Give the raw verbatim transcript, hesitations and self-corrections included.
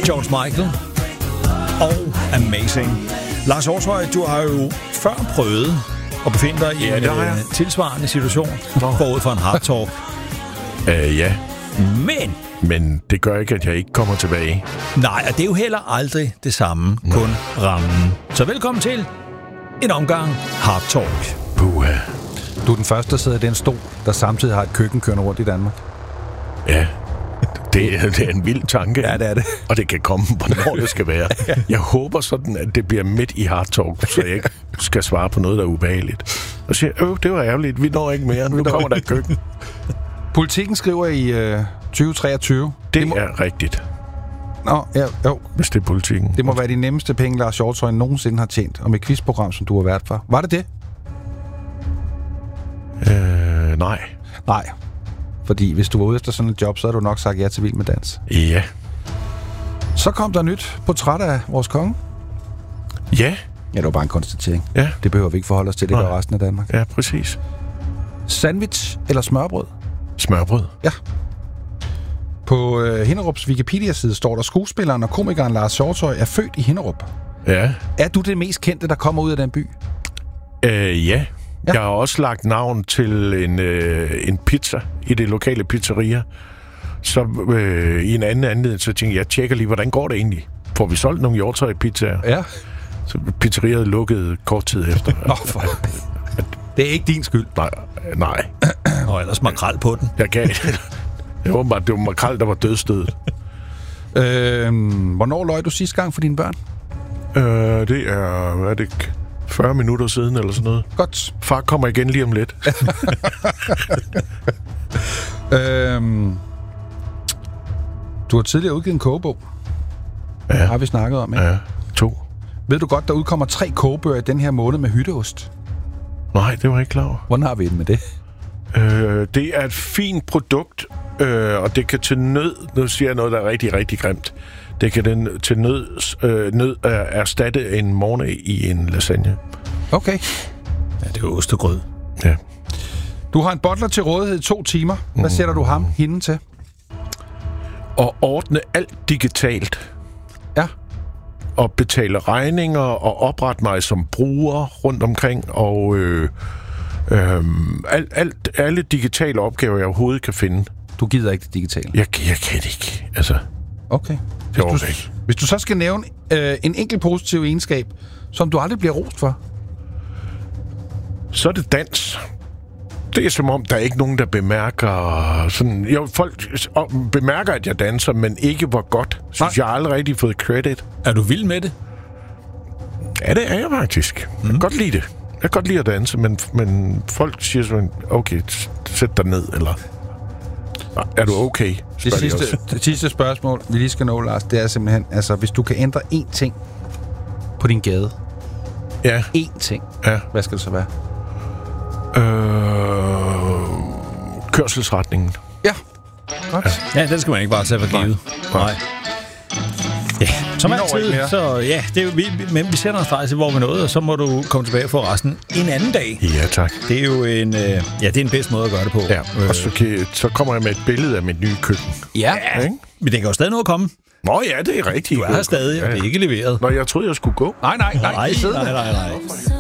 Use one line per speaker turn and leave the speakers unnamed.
George Michael og Amazing. Lars Hjortshøj, du har jo før prøvet at befinde dig i ja, en uh, tilsvarende situation forud for en hard talk.
Uh, ja.
Men...
Men det gør ikke, at jeg ikke kommer tilbage.
Nej, og det er jo heller aldrig det samme, Nå. kun rammen. Så velkommen til en omgang hard talk.
Puha.
Du er den første, der sidder i den stol, der samtidig har et køkken kørende rundt i Danmark.
Ja, det er, det er en vild tanke.
Ja, det er det.
Og det kan komme, hvornår det skal være. Jeg håber sådan, at det bliver midt i hard talk, så jeg ikke skal svare på noget, der er ubehageligt. Og siger, øh, det var ærgerligt, vi når ikke mere, nu kommer der et køkken.
Politikken skriver i øh, tyve treogtyve.
Det, det må... er rigtigt.
Nå, ja, jo.
Hvis det er politikken.
Det må være de nemmeste penge, Lars Hjortshøj nogensinde har tjent, om et quizprogram, som du har været for. Var det det?
Øh, nej.
Nej. Fordi hvis du var ude efter sådan et job, så havde du nok sagt ja til Vild med Dans.
Ja.
Så kom der nyt portræt af vores konge.
Ja.
Ja, det var bare en konstatering.
Ja.
Det behøver vi ikke forholde os til, det gør resten af Danmark.
Ja, præcis.
Sandwich eller smørbrød?
Smørbrød.
Ja. På øh, Hinderups Wikipedia-side står der, skuespilleren og komikeren Lars Hjortshøj er født i Hinderup.
Ja.
Er du det mest kendte, der kommer ud af den by?
Øh, ja.
Ja.
Jeg har også lagt navn til en, øh, en pizza i det lokale pizzeria. Så øh, i en anden anledning, så tænkte jeg, jeg tjekker lige, hvordan går det egentlig? Får vi solgt nogle Hjortshøj-pizzaer?
Ja.
Så pizzeriet lukkede kort tid efter.
Nå, for... Det er ikke din skyld.
Nej, nej.
Og ellers makrel på den.
Jeg gav det. Det var, det var makrel, der var dødstødet.
Øh, hvornår løj du sidste gang for dine børn?
Øh, det er, hvad er det, fyrre minutter siden eller sådan noget.
Godt.
Far kommer igen lige om lidt.
øhm, du har tidligere udgivet en kogebog.
Ja.
Har vi snakket om, ikke?
Ja, to.
Ved du godt, der udkommer tre kogebøger i den her måned med hytteost?
Nej, det var jeg ikke klar over.
Hvordan har vi det med det?
Øh, det er et fint produkt, øh, og det kan til nød, nu siger jeg noget, der er rigtig, rigtig grimt, det kan den til nød, øh, nød øh, erstatte en morgen i en lasagne.
Okay.
Ja, det er jo ostegrød.
Ja.
Du har en butler til rådighed i to timer. Hvad
Mm.
sætter du ham, hende til?
Og ordne alt digitalt.
Ja.
Og betale regninger og oprette mig som bruger rundt omkring, og øh, øh, alt, alt, alle digitale opgaver, jeg overhovedet kan finde.
Du gider ikke det digitale?
Jeg, jeg kan det ikke, altså.
Okay.
Hvis
du,
ikke.
hvis du så skal nævne øh, en enkelt positiv egenskab, som du aldrig bliver rost for?
Så er det dans. Det er som om, der er ikke nogen, der bemærker... Sådan, jo, folk bemærker, at jeg danser, men ikke hvor godt. Synes jeg har aldrig rigtig fået credit.
Er du vild med det?
Ja, det er jeg faktisk. Mm. Jeg kan godt lide det. Jeg kan godt lide at danse, men, men folk siger sådan, okay, sæt dig ned, eller... Er du okay?
Det sidste, det sidste spørgsmål, vi lige skal nå, Lars, det er simpelthen, altså, hvis du kan ændre én ting på din gade.
Ja.
Én ting.
Ja.
Hvad skal det så være?
Øh, kørselsretningen.
Ja. Godt.
Ja, den skal man ikke bare tage for givet. Nej. Nej. Ja, som altid, så ja, det er, vi, men vi sætter en streg til, hvor vi nåede, og så må du komme tilbage for resten en anden dag.
Ja, tak.
Det er jo en, øh, ja, det er en bedst måde at gøre det på.
Ja, og så, kan, så kommer jeg med et billede af mit nye køkken.
Ja, ja, men det kan jo stadig nå at komme.
Nå ja, det er rigtigt.
Du er her stadig, og ja. Det er ikke leveret.
Nå, jeg troede, jeg skulle gå.
Nej, nej, nej.
Nej, nej, nej, nej.